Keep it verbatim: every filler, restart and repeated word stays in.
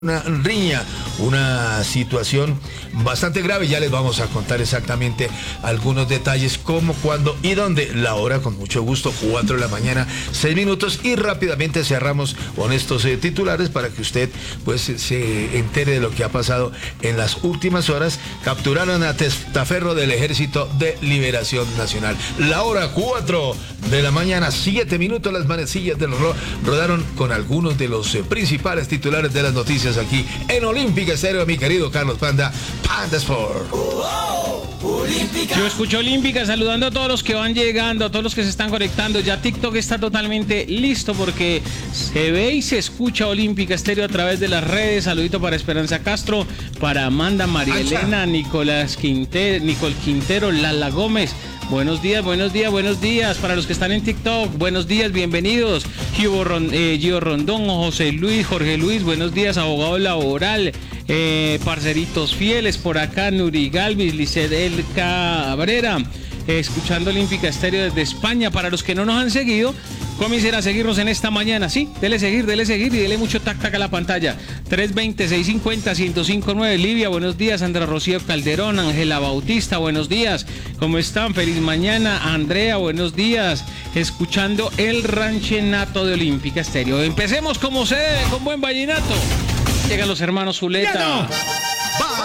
Una riña, una situación bastante grave. Ya les vamos a contar exactamente algunos detalles, cómo, cuándo y dónde. La hora, con mucho gusto, cuatro de la mañana, seis minutos, y rápidamente cerramos con estos eh, titulares para que usted pues se entere de lo que ha pasado en las últimas horas. Capturaron a testaferro del Ejército de Liberación Nacional. La hora, cuatro de la mañana, siete minutos. Las manecillas del reloj rodaron con algunos de los eh, principales titulares de las noticias aquí en Olímpica Estéreo, mi querido Carlos Panda, Panda Sport. Yo escucho Olímpica, saludando a todos los que van llegando, a todos los que se están conectando. Ya TikTok está totalmente listo porque se ve y se escucha Olímpica Estéreo a través de las redes. Saludito para Esperanza Castro, para Amanda, María Elena, Nicolás Quintero, Nicole Quintero, Lala Gómez. Buenos días, buenos días, buenos días. Para los que están en TikTok, buenos días, bienvenidos. Gio, Ron, eh, Gio Rondón, José Luis, Jorge Luis, buenos días, abogado laboral. Eh, parceritos fieles por acá, Nuri Galvis, Licedel Cabrera, eh, escuchando Olímpica Estéreo desde España. Para los que no nos han seguido, comiencen a seguirnos en esta mañana, sí, dele seguir, dele seguir y dele mucho tac tac a la pantalla. tres veinte, seiscientos cincuenta, ciento cinco nueve. Livia, buenos días. Sandra Rocío Calderón, Ángela Bautista, buenos días. ¿Cómo están? Feliz mañana. Andrea, buenos días. Escuchando el ranchenato de Olímpica Estéreo. Empecemos como se debe, con buen vallenato. Llegan los hermanos Zuleta.